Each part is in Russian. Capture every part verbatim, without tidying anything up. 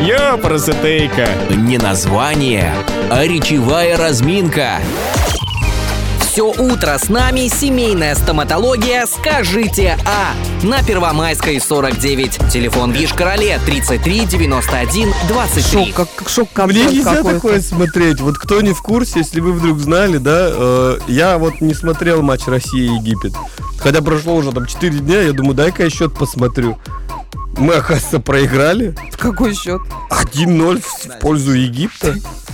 Ёпрасотейка. Не название, а речевая разминка. Все утро с нами семейная стоматология «Скажите А» на Первомайской сорок девять. Телефон в Йошкар-Оле тридцать три девяносто один двадцать три. Шок, как шок Мне нельзя какой-то. такое смотреть. Вот кто не в курсе, если вы вдруг знали, да, э, я вот не смотрел матч Россия-Египет. Хотя прошло уже там четыре дня, я думаю, дай-ка я счет посмотрю. Мы, оказывается, проиграли. Какой счет? один ноль в в пользу Египта.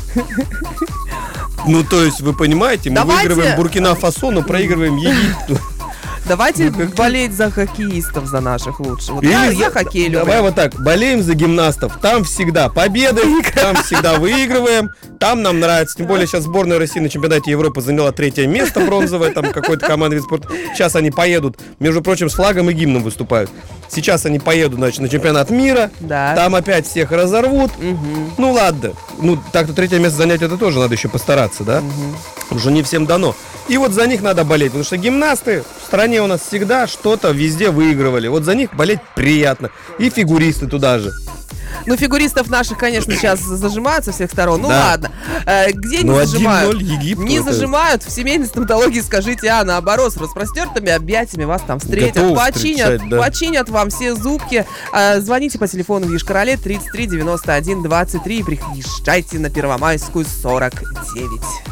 Ну, то есть, вы понимаете, мы Давайте- выигрываем Буркина-Фасо, но проигрываем Египту. Давайте Ну, как-то- болеть за хоккеистов, за наших лучше. Вот Или я, за- я хоккей люблю. Давай вот так, болеем за гимнастов. Там всегда победы, там всегда выигрываем. Там нам нравится. Тем более сейчас сборная России на чемпионате Европы заняла третье место бронзовое. Там какой-то командный вид спорта. Сейчас они поедут, между прочим, с флагом и гимном выступают. Сейчас они поедут, значит, на чемпионат мира. Да. Там опять всех разорвут. Мгм. Ну ладно. Ну, так-то третье место занять это тоже надо еще постараться, да? Уже не всем дано. И вот за них надо болеть, потому что гимнасты в стране у нас всегда что-то везде выигрывали. Вот за них болеть приятно. И фигуристы туда же. Ну, фигуристов наших, конечно, сейчас зажимают со всех сторон. Ну, Да. ладно. Э, где не Ну, зажимают? один ноль Египту Не это- зажимают. В семейной стоматологии, скажите, а наоборот, с распростертыми объятиями вас там встретят. Готовы Починят, встречать, да. починят вам все зубки. Э, звоните по телефону в Йошкар-Оле тридцать три девяносто один двадцать три и приезжайте на Первомайскую сорок девять.